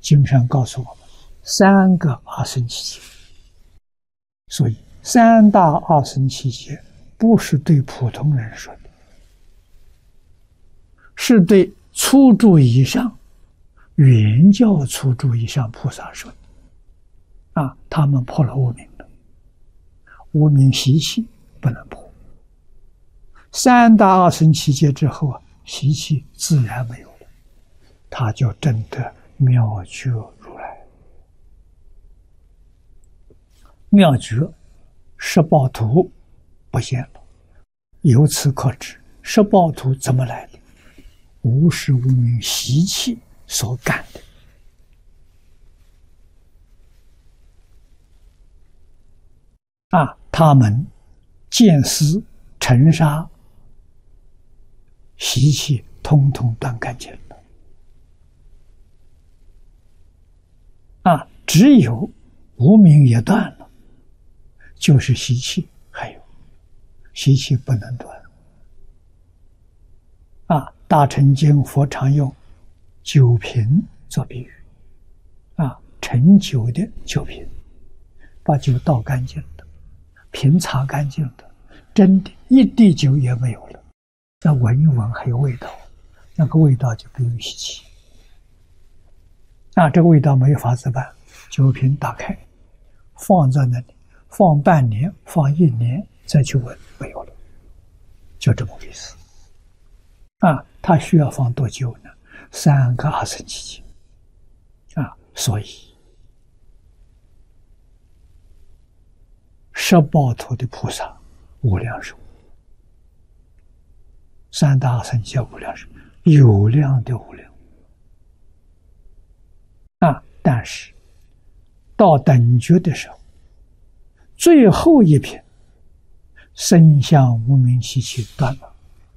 经上告诉我们三个阿僧祇劫，所以三大阿僧祇劫不是对普通人说的，是对初住以上、原教初住以上菩萨说的。他们破了无明了，无明习气不能破。三大阿僧祇劫之后习气自然没有了，他就证得妙觉如来。妙觉十报图不现了，由此可知十报图怎么来的？无始无明习气所感的。他们见思尘沙习气通通断干净了。只有无明也断了，就是习气还有，习气不能断。大乘经佛常用酒瓶做比喻，盛酒的酒瓶，把酒倒干净的，瓶擦干净的，真的一滴酒也没有了，再闻一闻还有味道，那个味道就不用习气。这个味道没法子办，酒瓶打开放在那里，放半年放1年再去闻，没有了，就这么回事。它需要放多久呢？3个阿僧祇劫。所以十报图的菩萨无量寿，三大阿僧祇劫无量寿，有量的无量。但是到等觉的时候，最后一品身相无明习气断了，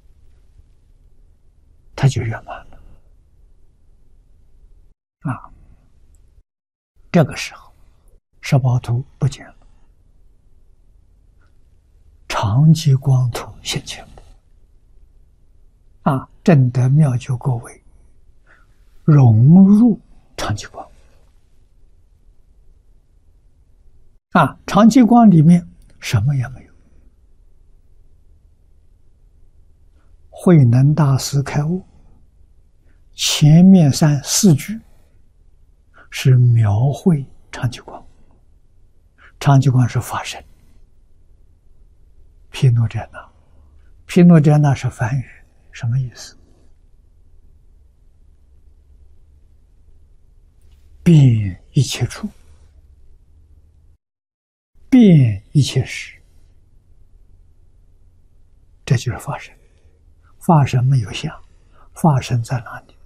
他就圆满了。这个时候十报图不见了，常寂光图现前了。证得妙觉果位，融入常寂光。常寂光里面什么也没有。慧能大师开悟，前面4句是描绘常寂光，常寂光是法身，毗卢遮那，毗卢遮那是梵语，什么意思？遍一切处，遍一切时，这就是法身。法身没有相，法身在哪里？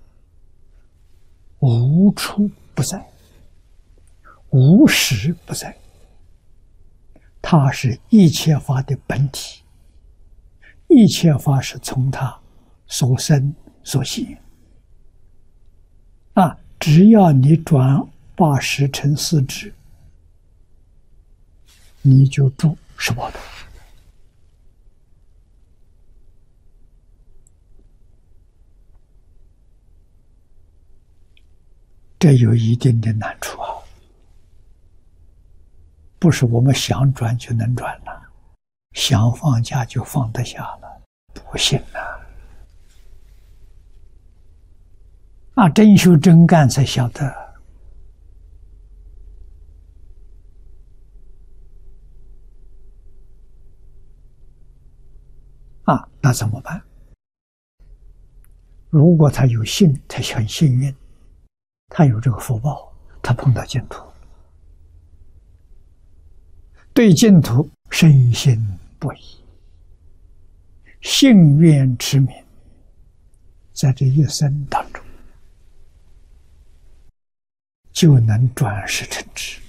无处不在，无时不在，它是一切法的本体，一切法是从它所生所现。只要你转80成4支，你就住十报图。这有一定的难处不是我们想转就能转了，想放假就放得下了，不行真修真干才晓得。那怎么办？如果他有幸，他很幸运，他有这个福报，他碰到净土，对净土深信不疑，信愿持名，在这一生当中就能转世成智。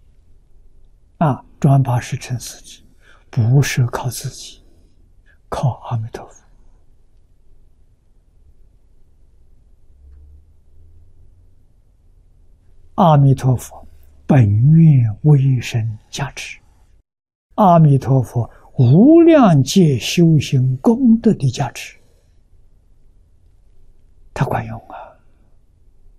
转80成4支不是靠自己，靠阿弥陀佛。阿弥陀佛本愿威神加持，阿弥陀佛无量界修行功德的加持，它管用